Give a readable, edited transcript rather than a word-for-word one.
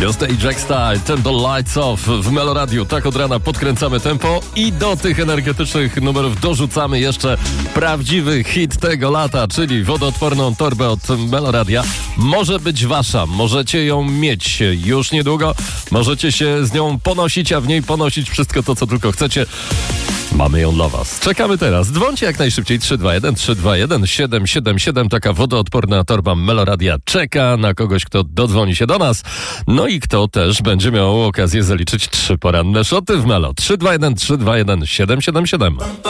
Just Jack Style, Turn the Lights Off w Meloradiu. Tak od rana podkręcamy tempo i do tych energetycznych numerów dorzucamy jeszcze prawdziwy hit tego lata, czyli wodoodporną torbę od Meloradia. Może być wasza, możecie ją mieć już niedługo, możecie się z nią ponosić, a w niej ponosić wszystko to, co tylko chcecie. Mamy ją dla was. Czekamy teraz. Dzwońcie jak najszybciej 321-321-777. Taka wodoodporna torba Meloradia czeka na kogoś, kto dodzwoni się do nas. No i kto też będzie miał okazję zaliczyć 3 poranne szoty w Melo. 321-321-777.